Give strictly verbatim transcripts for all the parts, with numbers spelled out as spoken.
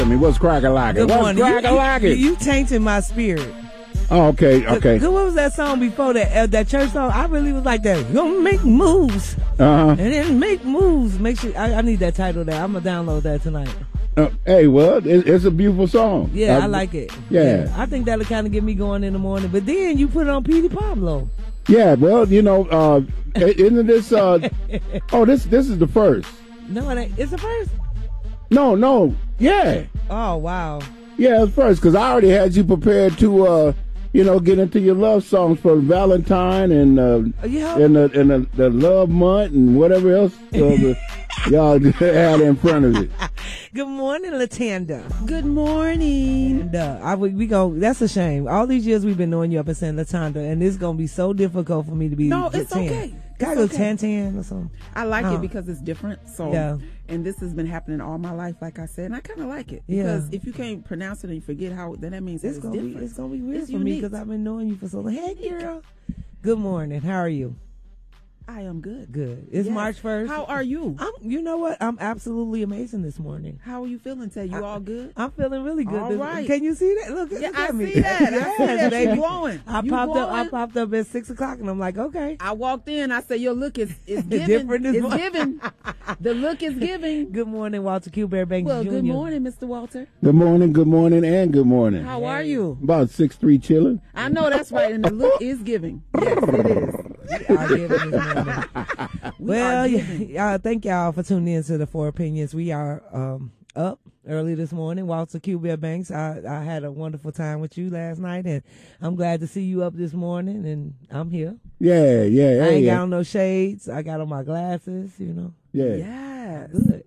I mean, what's crack-a-lackin'? What's crack-a-lackin'? You, you, you tainted my spirit. Oh, okay, okay. What was that song before that? Uh, that church song? I really was like that. Gonna make moves. Uh-huh. And then make moves. Make sure I, I need that title there. I'm gonna download that tonight. Uh, hey, well, it, it's a beautiful song. Yeah, I, I like it. Yeah. yeah. I think that'll kind of get me going in the morning. But then you put it on Petey Pablo. Yeah, well, you know, uh, isn't this, uh, oh, this this is the first. No, it ain't. It's the first? No, no, yeah. Oh, wow. Yeah, it's first, because I already had you prepared to, uh, you know, get into your love songs for Valentine and uh, yeah. and, the, and the, the love month and whatever else uh, the, y'all had in front of it. Good morning, Latanda. Good morning. And, uh, I, we, we go. That's a shame. All these years we've been knowing you up and saying Latanda, and it's gonna be so difficult for me to be. No, it's tan. okay. Gotta go tan tan or something. I like oh. it because it's different. So, yeah. And this has been happening all my life, like I said, and I kind of like it yeah. because if you can't pronounce it and you forget how, then that means it's, that it's gonna different. Be, it's gonna be weird it's for unique. me because I've been knowing you for so long. Hey, girl. Good morning. How are you? I am good. Good. It's yes. March first. How are you? I'm. You know what? I'm absolutely amazing this morning. How are you feeling? Tell you I, all good? I'm feeling really good. All this, right. Can you see that? Look, yeah, look I at me. see that. yes, I see that. baby. You glowing. I you popped glowing. up. I popped up at six o'clock, and I'm like, okay. I walked in. I said, your look is is giving. Different this it's morning. giving. The look is giving. Good morning, Walter Q. Bearbanks Well, Junior good morning, Mister Walter. Good morning, good morning, and good morning. How are you? About six three chilling. I know that's right, and the look is giving. Yes, it is. We are giving this morning. Well, yeah, uh, thank y'all for tuning in to the Four Opinions. We are um, up early this morning. Walter Q. Bearbanks, I, I had a wonderful time with you last night, and I'm glad to see you up this morning, and I'm here. Yeah, yeah. I hey, ain't yeah. got on no shades. I got on my glasses, you know. Yeah. Yes. Good.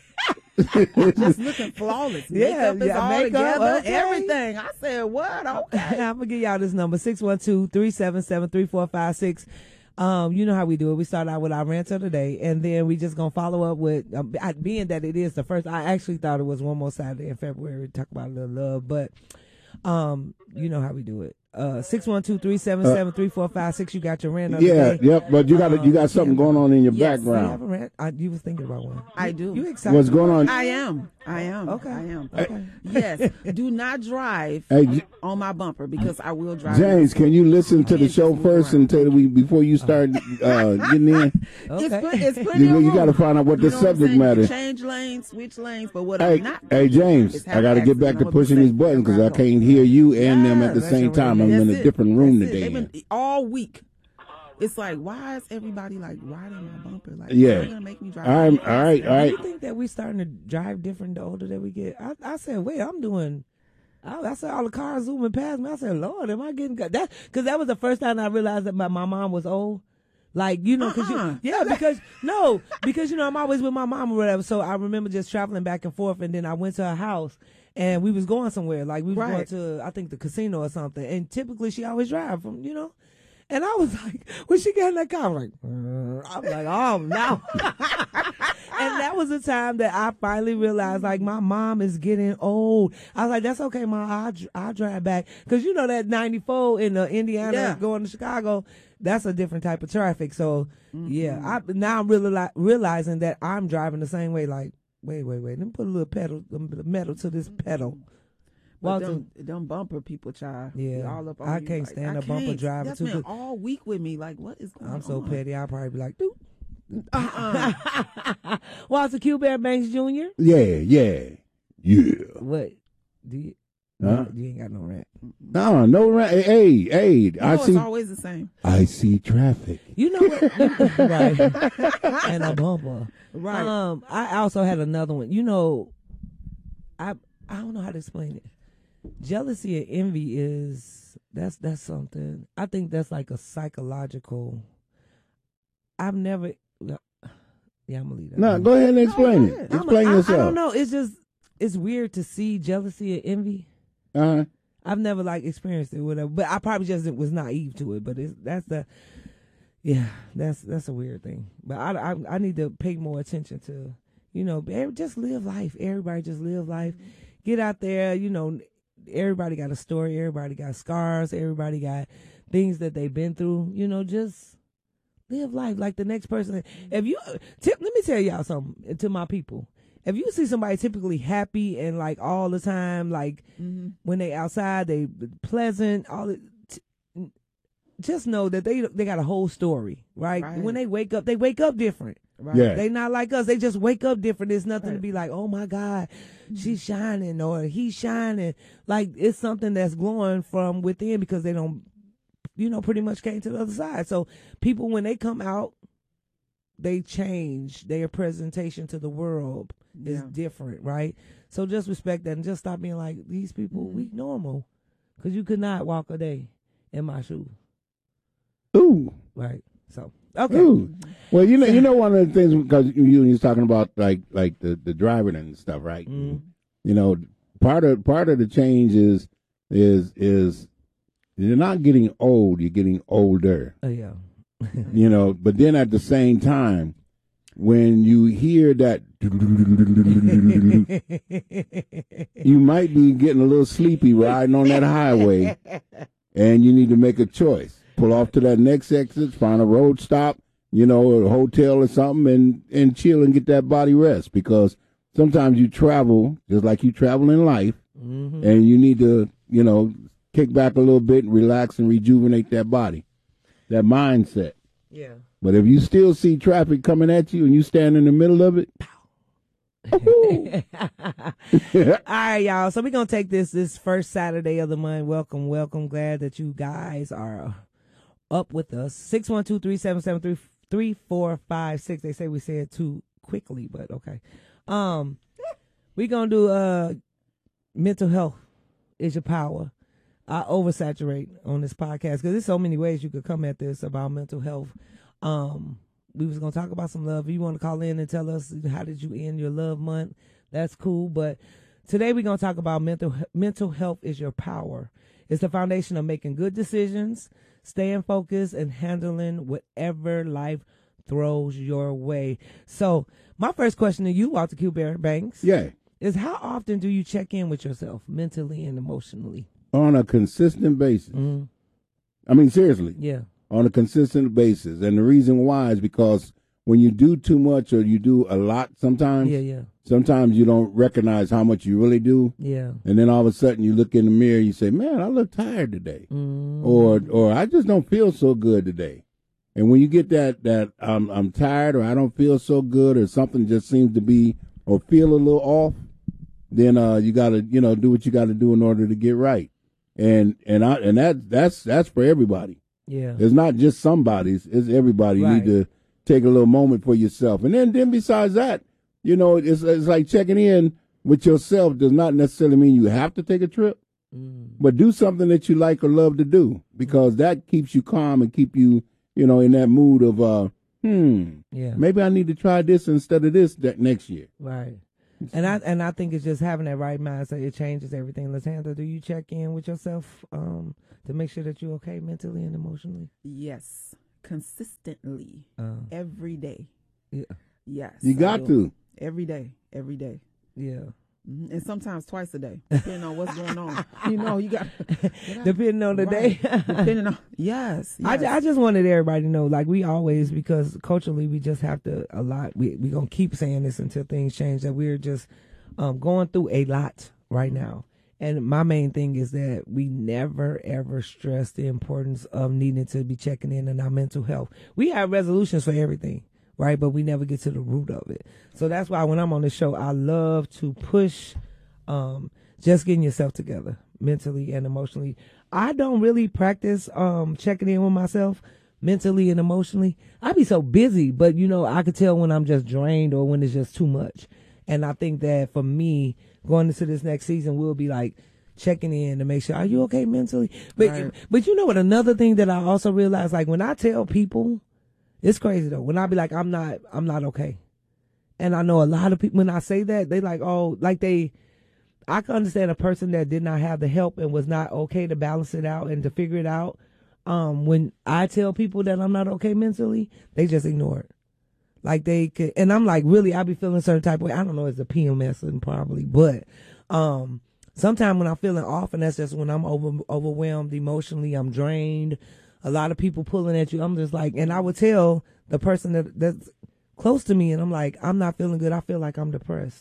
Just looking flawless. Yeah, makeup is yeah, all makeup, together. okay. Everything. I said, what? Okay. I'm gonna give y'all this number six one two, three seven seven, three four five six. Um, you know how we do it. We start out with our rant of the day, and then we just gonna follow up with um, being that it is the first. I actually thought it was one more Saturday in February to talk about a little love, but um, you know how we do it. Uh, six one two, three seven seven, three four five six. You got your rant of Yeah, the day. yep. But you got Um, you got something yeah. going on in your Yes, You background. have a rant? I, you was thinking about one. I You- do. You excited? What's going on? I am. I am. Okay. I am. Okay. Yes. Do not drive Hey, J- on my bumper because I will drive. James, can you listen to the And show just move first around. until we before you start uh, getting in? It's, Okay. put, it's plenty You, of you room. got to find out what You the know what I'm subject saying? You matter. can change lanes, switch lanes, but what Hey, I'm not. hey, James, is I have got to get back accident. to I'm gonna be pushing safe these buttons because I wherever go. can't hear you and them at the Yes, same that's your time. I'm That's in a it. different room That's it. today. They've been all week. It's like, why is everybody like riding my bumper? Like, Yeah. you're gonna make me drive. All right, my all right, all Do right. you think that we starting to drive different the older that we get? I, I said, wait, I'm doing. I, I said all the cars zooming past me. I said, Lord, am I getting that? Because that was the first time I realized that my, my mom was old. Like, you know, because Uh-uh. you, yeah, because no, because you know I'm always with my mom or whatever. So I remember just traveling back and forth, and then I went to her house, and we was going somewhere. Like we was Right. going to, I think, the casino or something. And typically she always drive from, you know. And I was like, when she got in that car, I'm like, uh, I'm like, oh no. And that was the time that I finally realized, like, my mom is getting old. I was like, that's okay, Mom. I'll, dr- I'll drive back. Because you know that ninety-four in uh, Indiana Yeah. going to Chicago, that's a different type of traffic. So, yeah, I now I'm really li- realizing that I'm driving the same way. Like, wait, wait, wait. Let me put a little pedal, a bit of metal to this pedal. But Walter, them, them bumper people, child. Yeah. they all up on I you. can't Like, stand I a bumper can't. driver That's too been good. all week with me. Like, what is going on? I'm so petty. I'll probably be like, dude. Uh-uh. Walter Q. Bearbanks Junior Yeah, yeah, yeah. What? Do you? Huh? No, you ain't got no rant. No, no, ra- hey, hey, You I know, see, it's always the same. I see traffic. You know what? Right. And a bumper. Right. Um, I also had another one. You know, I I don't know how to explain it. Jealousy and envy is that's that's something. I think that's like a psychological. I've never. Yeah, I'm gonna leave that. No, alone. go ahead and explain go it. ahead. I'm a- Explain I, yourself. I don't know. It's just it's weird to see jealousy and envy. Uh-huh. I've never like experienced it, whatever. But I probably just was naive to it. But it's that's the, yeah, that's that's a weird thing. But I I, I need to pay more attention to, you know, every- just live life. Everybody just live life. Get out there. You know, everybody got a story. Everybody got scars. Everybody got things that they've been through. You know, just live life like the next person. If you, tip, let me tell y'all something to my people. if you see somebody typically happy and like all the time, like Mm-hmm. when they outside, they pleasant, all the, t- just know that they they got a whole story, right? Right. When they wake up, they wake up different. Right. Yeah. They not like us. They just wake up different. There's nothing to Right. be like, oh my God, she's shining or he's shining. Like it's something that's glowing from within because they don't, you know, pretty much came to the other side. So people, when they come out, they change. Their presentation to the world is Yeah. different, right? So just respect that and just stop being like, these people, we normal. Because you could not walk a day in my shoes, Ooh. right? So, okay. Ooh. Well, you know, you know, one of the things because you you was talking about like like the, the driving and stuff, right? Mhm. You know, part of part of the change is is is you're not getting old, you're getting older. Oh, yeah. You know, but then at the same time, when you hear that, you might be getting a little sleepy riding on that highway, and you need to make a choice. Pull off to that next exit, find a road stop, you know, a hotel or something, and, and chill and get that body rest. Because sometimes you travel, just like you travel in life, Mhm. and you need to, you know, kick back a little bit and relax and rejuvenate that body, that mindset. Yeah. But if you still see traffic coming at you and you stand in the middle of it, All right, y'all. So we're gonna take this this first Saturday of the month. Welcome, welcome. Glad that you guys are up with us. six one two, three seven seven, three three four five six. They say we say it too quickly, but okay. Um we're gonna do uh mental health is your power. I oversaturate on this podcast because there's so many ways you could come at this about mental health. Um, we was gonna talk about some love. If you want to call in and tell us how did you end your love month, that's cool. But today we're gonna talk about mental mental health is your power. It's the foundation of making good decisions, staying focused, and handling whatever life throws your way. So my first question to you, Walter Q. Banks, yeah, is how often do you check in with yourself mentally and emotionally? on a consistent basis. Mm-hmm. I mean, seriously, Yeah. on a consistent basis. And the reason why is because when you do too much or you do a lot sometimes, Yeah, yeah, sometimes you don't recognize how much you really do. yeah. And then all of a sudden you look in the mirror, you say, man, I look tired today. Mm. Or or I just don't feel so good today. And when you get that, that um, I'm tired or I don't feel so good or something just seems to be or feel a little off, then uh, you got to, you know, do what you got to do in order to get right. And and I and that that's that's for everybody. Yeah. It's not just somebody's. It's everybody. You Right. need to take a little moment for yourself. And then then besides that, you know, it's it's like checking in with yourself does not necessarily mean you have to take a trip, Mm. but do something that you like or love to do because that keeps you calm and keep you, you know, in that mood of uh, hmm, Yeah. maybe I need to try this instead of this that next year. Right. And I and I think it's just having that right mindset. It changes everything. Latanda, do you check in with yourself um, to make sure that you're okay mentally and emotionally? Yes. Consistently. Uh, Every day. yeah. Yes. You I got do. to. Every day. Every day. Yeah. Mhm. And sometimes twice a day, depending on what's going on. You know, you got Depending on the Right. day. depending on yes. I, yes. ju- I just wanted everybody to know, like we always, because culturally we just have to a lot. We we gonna keep saying this until things change. That we're just um, going through a lot right now, and my main thing is that we never ever stress the importance of needing to be checking in on our mental health. We have resolutions for everything, right? But we never get to the root of it. So that's why when I'm on the show, I love to push um, just getting yourself together mentally and emotionally. I don't really practice um, checking in with myself mentally and emotionally. I be so busy, but you know, I could tell when I'm just drained or when it's just too much. And I think that for me, going into this next season, we'll be like checking in to make sure, are you okay mentally? But Right. but you know what? Another thing that I also realize, like when I tell people, it's crazy though. When I be like, I'm not, I'm not okay. And I know a lot of people, when I say that, they like, oh, like they, I can understand a person that did not have the help and was not okay to balance it out and to figure it out. Um, when I tell people that I'm not okay mentally, they just ignore it. Like they could, and I'm like, really, I be feeling a certain type of way. I don't know, it's a P M S and probably, but, um, sometimes when I'm feeling off, and that's just when I'm over, overwhelmed emotionally, I'm drained. A lot of people pulling at you. I'm just like, and I would tell the person that that's close to me, and I'm like, I'm not feeling good. I feel like I'm depressed.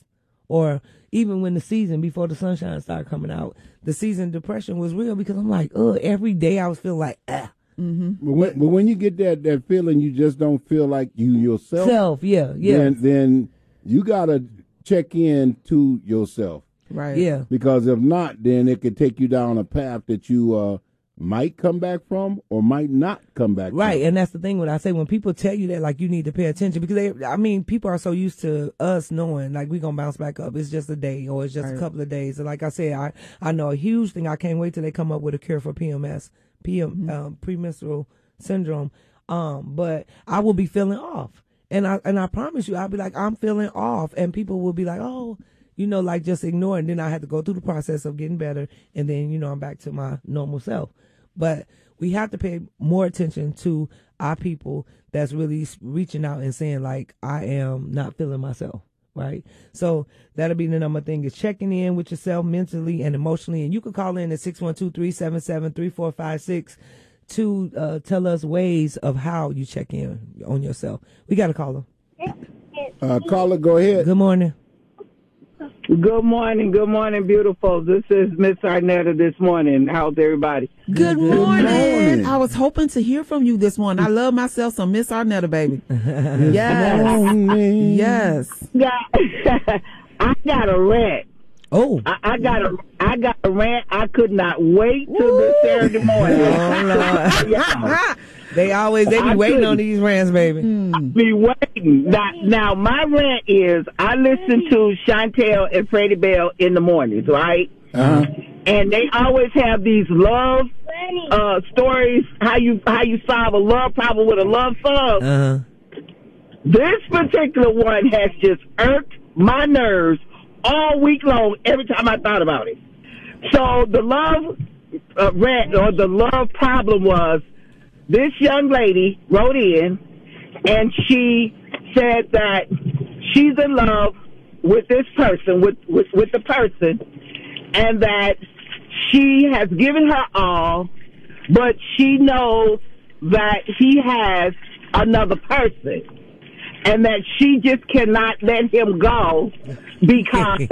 or even when the season before the sunshine started coming out, the season depression was real because I'm like, oh, every day I was feeling like, ah. Mm-hmm. But when, but when you get that, that feeling, you just don't feel like you yourself. Self, yeah, yeah. Then, then you got to check in to yourself. Right. Yeah. Because if not, then it could take you down a path that you uh, might come back from or might not come back Right. from. And that's the thing when I say when people tell you that, like, you need to pay attention because they, I mean, people are so used to us knowing like we're going to bounce back up. It's just a day or it's just Right. a couple of days. And like I said, I, I know a huge thing. I can't wait till they come up with a cure for P M S, P M, mm-hmm. um, premenstrual syndrome. Um, but I will be feeling off. And I, and I promise you, I'll be like, I'm feeling off. And people will be like, oh, you know, like just ignore. And then I had to go through the process of getting better. And then, you know, I'm back to my normal self. But we have to pay more attention to our people that's really reaching out and saying, like, I am not feeling myself, right? So that'll be the number thing is checking in with yourself mentally and emotionally. And you can call in at six one two, three seven seven, three four five six to uh, tell us ways of how you check in on yourself. We got a caller. Uh, caller, go ahead. Good morning. Good morning, good morning, beautiful. This is Miss Arnetta this morning. How's everybody? Good, Good morning. morning. I was hoping to hear from you this morning. I love myself some Miss Arnetta, baby. Yes. Morning. Yes. Got, I got a rant. Oh. I, I got a I got a rant. I could not wait till this Saturday morning. Oh, Lord. Yeah. They always, they be I waiting couldn't. on these rants, baby. I be waiting. Now, now, my rant is I listen to Chantel and Freddie Bell in the mornings, right? Uh-huh. And they always have these love uh, stories, how you how you solve a love problem with a love song. Uh-huh. This particular one has just irked my nerves all week long every time I thought about it. So the love uh, rant or the love problem was this young lady wrote in and she said that she's in love with this person, with, with, with the person, and that she has given her all, but she knows that he has another person. And that she just cannot let him go because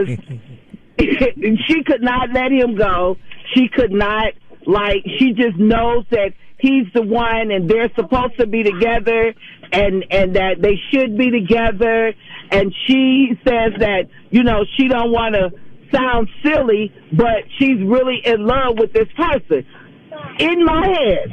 she could not let him go. She could not, like, she just knows that he's the one and they're supposed to be together and, and that they should be together. And she says that, you know, she don't want to sound silly, but she's really in love with this person. In my head,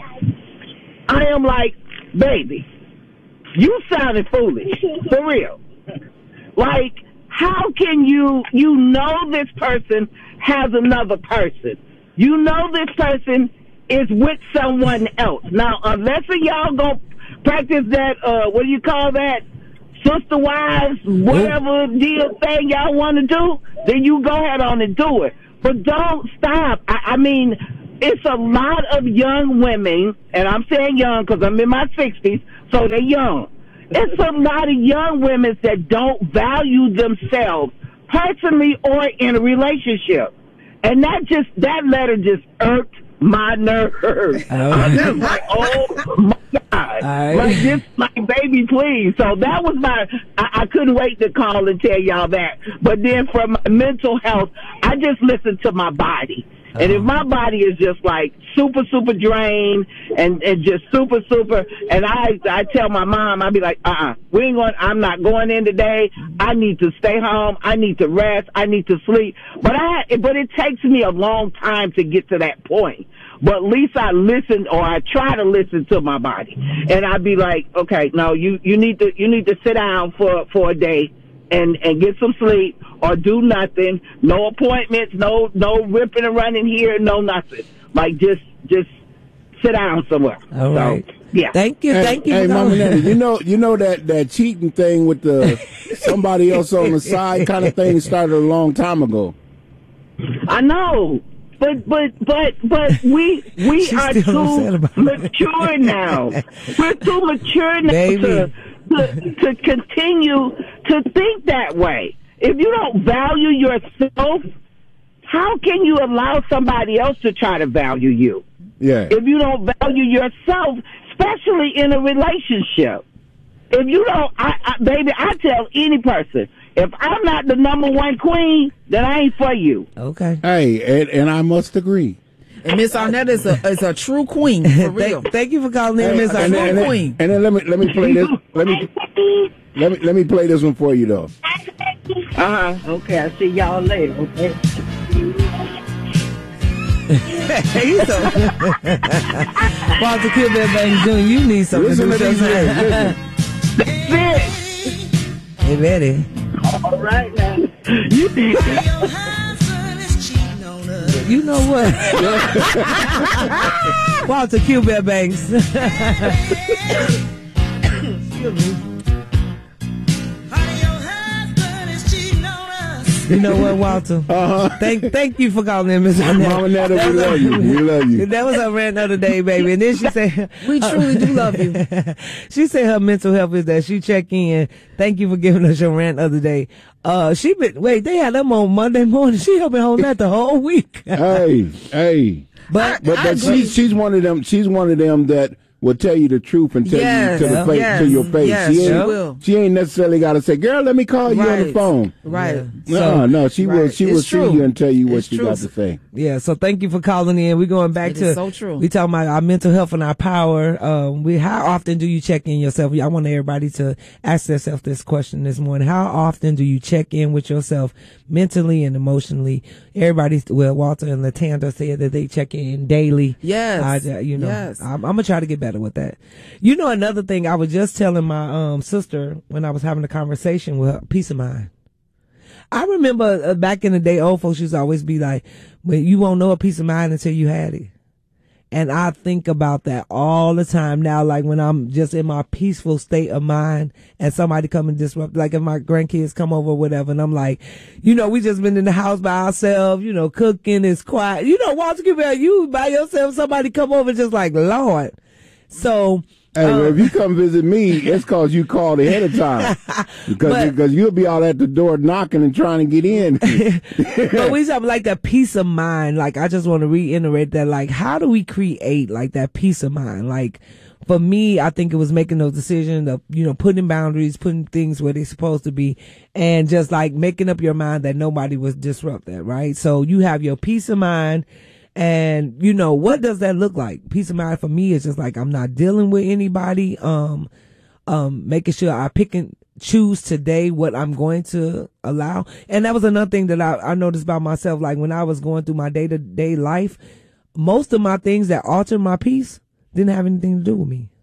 I am like, baby, you sounded foolish, for real. Like, how can you, you know this person has another person. You know this person is with someone else. Now, unless y'all go practice that, uh, what do you call that? Sister wives, whatever deal thing y'all want to do, then you go ahead on and do it. But don't stop. I, I mean, it's a lot of young women, and I'm saying young because I'm in my sixties, so they're young. It's a lot of young women that don't value themselves personally or in a relationship. And that just, that letter just irked my nerves. Oh. I'm just like, oh my God. Right. Like, just like, baby, please. So that was my, I, I couldn't wait to call and tell y'all that. But then for my mental health, I just listened to my body. And if my body is just like super, super drained and, and just super, super, and I I tell my mom, I'll be like, uh-uh, we ain't going, I'm not going in today. I need to stay home. I need to rest. I need to sleep. But I, but it takes me a long time to get to that point. But at least I listen, or I try to listen to my body. And I'd be like, okay, no, you, you need to, you need to sit down for, for a day and, and get some sleep. Or do nothing, no appointments, no no ripping and running here, no nothing. Like just just sit down somewhere. All right. So, yeah. Thank you. Hey, Thank you. Hey, for Mama calling. Nelly, you know, you know that, that cheating thing with the somebody else on the side kind of thing started a long time ago. I know. But but but but we we She's are still upset too about mature now. We're too mature now to, to to continue to think that way. If you don't value yourself, how can you allow somebody else to try to value you? Yeah. If you don't value yourself, especially in a relationship. If you don't, I, I, baby, I tell any person, If I'm not the number one queen, then I ain't for you. Okay. Hey, and, and I must agree. And Miss Arnett is a is a true queen for real. thank, thank you for calling in, Miss and, Arnett. and, and, queen. and then let me let me play this. Let me let me let me play this one for you though. Uh huh. Okay, I'll see y'all later. Okay. He's so Walter Kilbert Banks Junior You need something Listen to to do these something. lyrics, listen. Hey, Betty. All right now. You You know what? Walter Kilbert Banks. Excuse me. You know what, Walter? Uh-huh. Thank thank you for calling in, Miss Arnett. Mama Netta, we love you. We love you. That was her rant the other day, baby. And then she said, We truly do love you. She said her mental health is that she check in. Thank you for giving us your rant the other day. Uh, she been, wait, they had them on Monday morning. She have been holding that the whole week. Hey, hey. But, But I but agree. she's she's one of them. She's one of them that will tell you the truth and tell Yes, you to the face yes, to your face. yes, she she ain't will. she ain't necessarily got to say, "Girl, let me call you on the Right. phone." Right. No, So- no, she will. right. She will It's see true. you and tell you what It's you true. got to say. yeah, so thank you for calling in. We're going back It to is so true. We talking about our mental health and our power. Um, we how often do you check in yourself? I want everybody to ask themselves this question this morning. How often do you check in with yourself mentally and emotionally? Everybody, well, Walter and Latanda said that they check in daily. Yes. I, you know, Yes. I'm, I'm gonna try to get better with that. You know, another thing I was just telling my um sister when I was having a conversation with her, peace of mind. I remember uh, back in the day, old folks used to always be like, "Well, you won't know a peace of mind until you had it." And I think about that all the time now, like when I'm just in my peaceful state of mind and somebody come and disrupt, like if my grandkids come over or whatever, and I'm like, you know, we just been in the house by ourselves, you know, cooking, it's quiet. You know, Walter, you by yourself, somebody come over just like, Lord. So, Hey, well, if you come visit me, it's cause you called ahead of time. Because But- because you'll be all at the door knocking and trying to get in. but we have like that peace of mind. Like, I just want to reiterate that, like, how do we create like that peace of mind? Like, for me, I think it was making those decisions of, you know, putting boundaries, putting things where they're supposed to be, and just like making up your mind that nobody was disrupt that, right? So you have your peace of mind. And, you know, what does that look like? Peace of mind for me is just like, I'm not dealing with anybody. Um, um, making sure I pick and choose today what I'm going to allow. And that was another thing that I, I noticed about myself. Like when I was going through my day to day life, most of my things that altered my peace didn't have anything to do with me.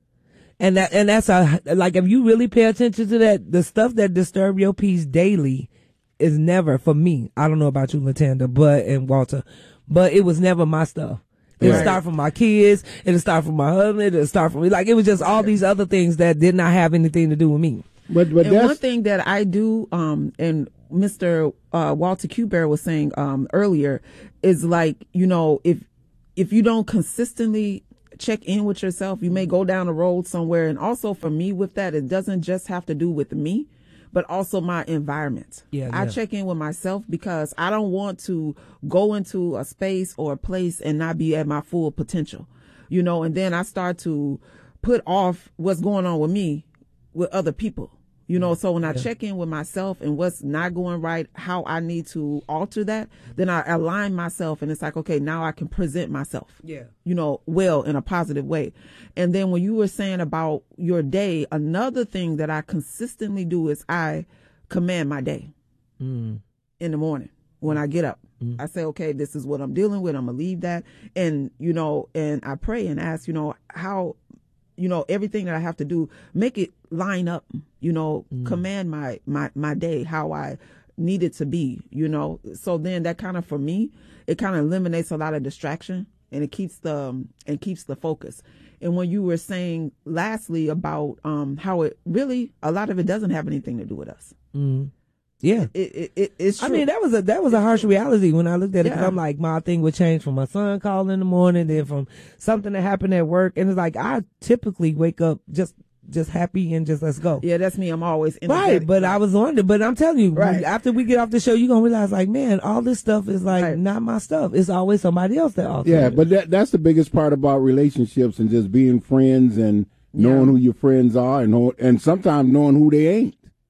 And that, and that's a, like, if you really pay attention to that, the stuff that disturb your peace daily is never for me. I don't know about you, Latanda, but, and Walter, but it was never my stuff. It'll Right. start from my kids. It'll start from my husband. It'll start from me. Like, it was just all these other things that did not have anything to do with me. But but And that's one thing that I do, um, and Mister Uh, Walter Kubert was saying um, earlier, is like, you know, if if you don't consistently check in with yourself, you may go down a road somewhere. And also for me with that, it doesn't just have to do with me, but also my environment. Yeah, I yeah. check in with myself because I don't want to go into a space or a place and not be at my full potential, you know, and then I start to put off what's going on with me with other people, you know. So when I check in with myself and what's not going right, how I need to alter that, then I align myself and it's like, okay, now I can present myself, Yeah. you know, well, in a positive way. And then when you were saying about your day, another thing that I consistently do is I command my day Mm. in the morning when I get up. I say, okay, this is what I'm dealing with. I'm going to leave that. And, you know, and I pray and ask, you know, how, you know, everything that I have to do, make it line up, you know, command my, my, my day, how I need it to be, you know. So then that kind of, for me, it kind of eliminates a lot of distraction and it keeps the, um, and keeps the focus. And when you were saying lastly about, um, how it really, a lot of it doesn't have anything to do with us. Mm. Yeah. It, it, it it's true. I mean, that was a that was a harsh reality when I looked at it. 'Cause Yeah. I'm like, my thing would change from my son calling in the morning, then from something that happened at work, and it's like I typically wake up just just happy and just let's go. Yeah, that's me. I'm always Right, energetic. but I was wondering, but I'm telling you, Right. after we get off the show, you're gonna realize, like, man, all this stuff is like Right. not my stuff. It's always somebody else that alters yeah, it. but that that's the biggest part about relationships and just being friends and knowing Yeah. who your friends are and know, and sometimes knowing who they ain't.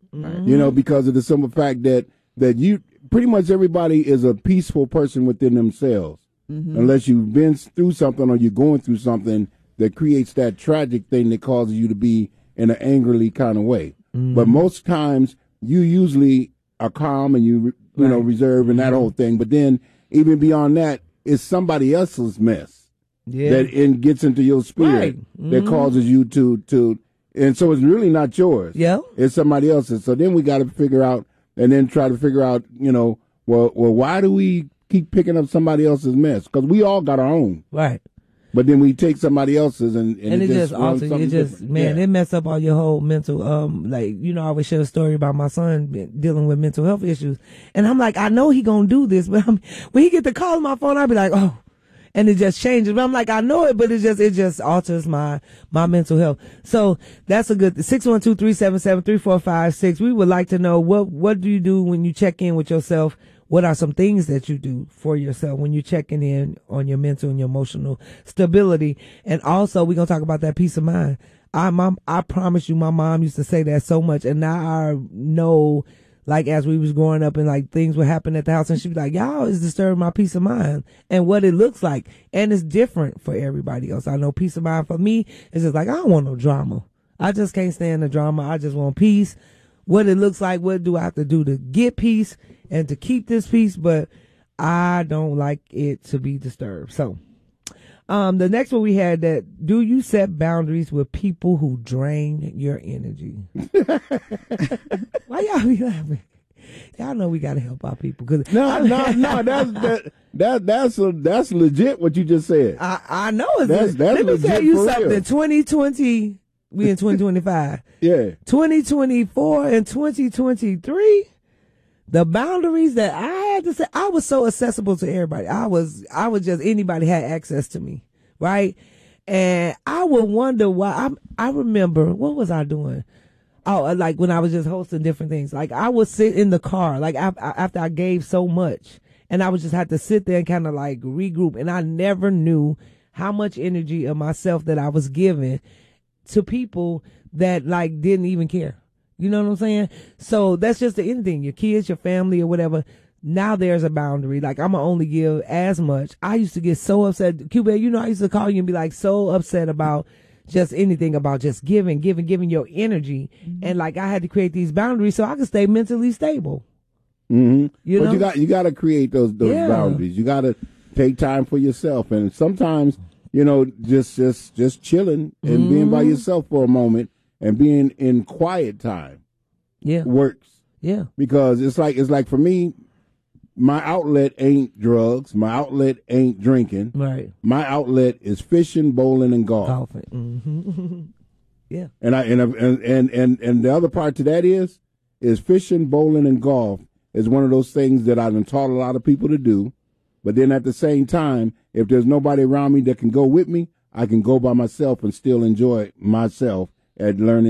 Mm-hmm. You know, because of the simple fact that that you pretty much everybody is a peaceful person within themselves, mm-hmm. unless you've been through something or you're going through something that creates that tragic thing that causes you to be in an angrily kind of way. Mm-hmm. But most times you usually are calm and you you right. know reserve and that mm-hmm. whole thing. But then even beyond that, it's somebody else's mess yeah. that in, gets into your spirit right. mm-hmm. that causes you to to. And so it's really not yours. Yeah, it's somebody else's. So then we got to figure out and then try to figure out, you know, well, well, why do we keep picking up somebody else's mess? Because we all got our own, right? But then we take somebody else's and and, and it, it just, just alters. It just different. man, yeah. it mess up all your whole mental. Um, like you know, I always share a story about my son dealing with mental health issues, and I'm like, I know he gonna do this, but I'm, when he get the call on my phone, I'll be like, oh. And it just changes. But I'm like, I know it, but it just it just alters my my mental health. So that's a good six one two, three seven seven, three four five six. We would like to know what what do you do when you check in with yourself? What are some things that you do for yourself when you're checking in on your mental and your emotional stability? And also we're gonna talk about that peace of mind. I mom I promise you my mom used to say that so much, and now I know like as we was growing up and like things would happen at the house and she'd be like, y'all is disturbing my peace of mind and what it looks like. And it's different for everybody else. I know peace of mind for me is just like, I don't want no drama. I just can't stand the drama. I just want peace. What it looks like, what do I have to do to get peace and to keep this peace? But I don't like it to be disturbed. So, um, the next one we had that, do you set boundaries with people who drain your energy? Why y'all be laughing? Y'all know we got to help our people. Cause no, no, no, that's, that, that, that's, a, that's legit what you just said. I, I know it's that's, that's Let me legit tell you for something. real. twenty twenty, we in twenty twenty-five. Yeah. twenty twenty-four and twenty twenty-three. The boundaries that I had to say, I was so accessible to everybody. I was, I was just, anybody had access to me, right? And I would wonder why. I I remember, what was I doing? Oh, like when I was just hosting different things. Like I would sit in the car, like after, after I gave so much, and I would just have to sit there and kind of like regroup. And I never knew how much energy of myself that I was giving to people that like didn't even care. You know what I'm saying? So that's just the anything, your kids, your family or whatever. Now there's a boundary. Like I'm gonna only give as much. I used to get so upset. Cuba, you know, I used to call you and be like so upset about just anything about just giving, giving, giving your energy. Mm-hmm. And like I had to create these boundaries so I could stay mentally stable. Mm-hmm. You but know? you got you got to create those those Yeah. boundaries. You got to take time for yourself, and sometimes you know just just just chilling and Mm-hmm. being by yourself for a moment and being in quiet time. Yeah. Works. Yeah. Because it's like it's like for me, my outlet ain't drugs. My outlet ain't drinking. Right. My outlet is fishing, bowling, and golf. Golfing. Mm-hmm. Yeah. And I and, I, and and and and the other part to that is is fishing, bowling, and golf is one of those things that I've taught a lot of people to do. But then at the same time, if there's nobody around me that can go with me, I can go by myself and still enjoy myself at learning.